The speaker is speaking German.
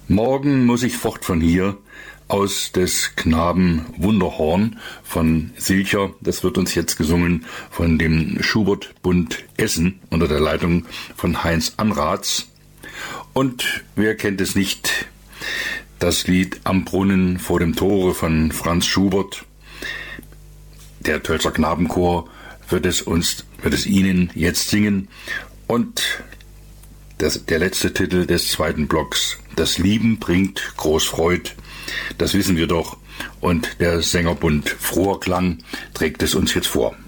Morgen muss ich fort von hier, aus des Knaben Wunderhorn von Silcher. Das wird uns jetzt gesungen von dem Schubert-Bund Essen unter der Leitung von Heinz Anraths. Und wer kennt es nicht? Das Lied Am Brunnen vor dem Tore von Franz Schubert. Der Tölzer Knabenchor wird es Ihnen jetzt singen. Und der letzte Titel des zweiten Blocks, Das Lieben bringt groß Freud, das wissen wir doch. Und der Sängerbund Froher Klang trägt es uns jetzt vor.